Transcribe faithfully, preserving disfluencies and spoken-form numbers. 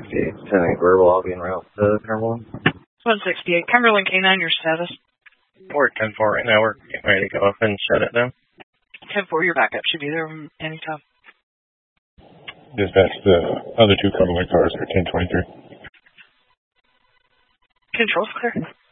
sixty-eight. Sending verbal, I'll be en route to Cumberland. one sixty-eight. Cumberland K nine, your status? We're at ten four right now. We're getting ready to go up and shut it down. ten four, your backup should be there anytime. Dispatch, the other two Cumberland cars are ten twenty-three. Control's clear.